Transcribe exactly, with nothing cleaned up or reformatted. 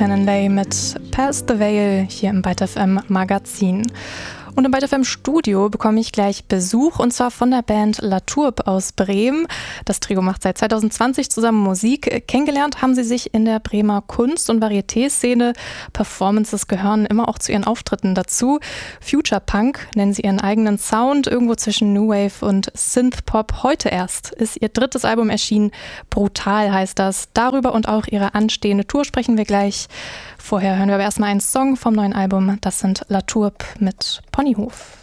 Shannon Lay mit Past the Veil hier im Byte F M Magazin. Und im Byte F M Studio bekomme ich gleich Besuch, und zwar von der Band La Tourbe aus Bremen. Das Trio macht seit zwanzig zwanzig zusammen Musik. Kennengelernt haben sie sich in der Bremer Kunst- und Varieté-Szene. Performances gehören immer auch zu ihren Auftritten dazu. Future Punk nennen sie ihren eigenen Sound, irgendwo zwischen New Wave und Synth-Pop. Heute erst ist ihr drittes Album erschienen. Brutal heißt das. Darüber und auch ihre anstehende Tour sprechen wir gleich. Vorher hören wir aber erstmal einen Song vom neuen Album. Das sind La Tourbe mit Ponyhof.